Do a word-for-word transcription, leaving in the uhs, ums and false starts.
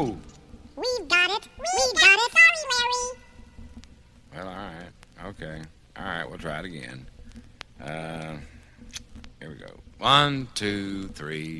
No! We've got it. We've got it. Sorry, Larry. Well, alright. Okay. Alright, we'll try it again. Uh, here we go. One, two, three.